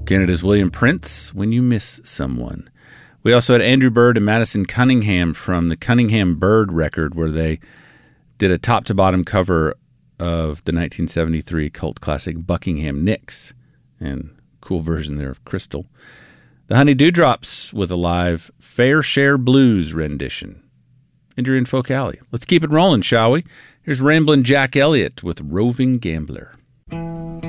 Canada's William Prince, When You Miss Someone. We also had Andrew Bird and Madison Cunningham from the Cunningham Bird record, where they did a top-to-bottom cover of the 1973 cult classic Buckingham Nicks, and cool version there of Crystal. The Honey Dewdrops with a live Fair Share Blues rendition. And you're in Folk Alley. Let's keep it rolling, shall we? Here's Ramblin' Jack Elliott with Roving Gambler.